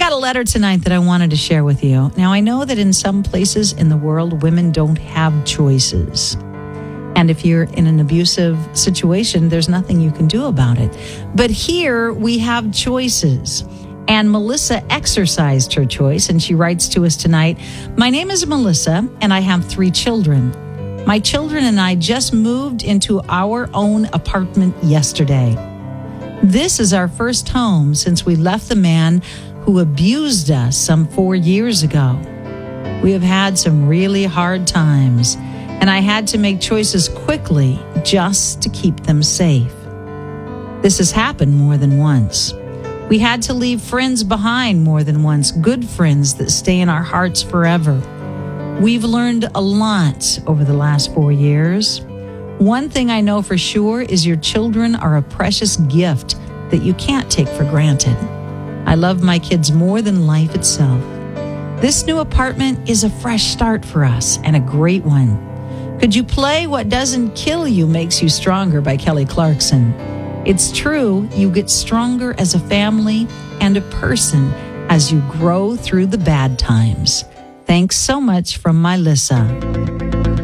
got a letter tonight that I wanted to share with you. Now, I know that in some places in the world, women don't have choices. And if you're in an abusive situation, there's nothing you can do about it. But here we have choices. And Melissa exercised her choice, and she writes to us tonight, "My name is Melissa, and I have 3 children. My children and I just moved into our own apartment yesterday. This is our first home since we left the man who abused us some 4 years ago. We have had some really hard times, and I had to make choices quickly just to keep them safe. This has happened more than once. We had to leave friends behind more than once, good friends that stay in our hearts forever. We've learned a lot over the last 4 years. One thing I know for sure is your children are a precious gift that you can't take for granted. I love my kids more than life itself. This new apartment is a fresh start for us and a great one. Could you play What Doesn't Kill You Makes You Stronger by Kelly Clarkson? It's true, you get stronger as a family and a person as you grow through the bad times. Thanks so much from Melissa."